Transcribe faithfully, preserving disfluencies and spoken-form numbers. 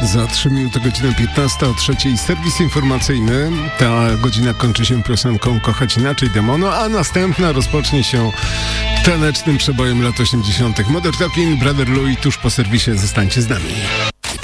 Za trzy minuty godzina piętnasta, o trzeciej serwis informacyjny. Ta godzina kończy się piosenką Kochać Inaczej Demono, a następna rozpocznie się tanecznym przebojem lat osiemdziesiątych. Modern Talking, Brother Louie, tuż po serwisie. Zostańcie z nami.